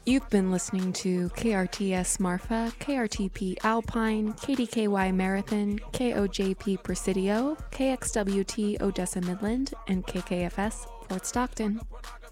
You've been listening to KRTS Marfa, KRTP Alpine, KDKY Marathon, KOJP Presidio, KXWT Odessa Midland, and KKFS Fort Stockton.